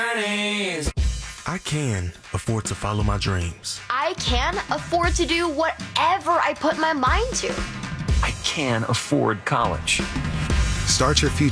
I can afford to follow my dreams. I can afford to do whatever I put my mind to. I can afford college. Start your future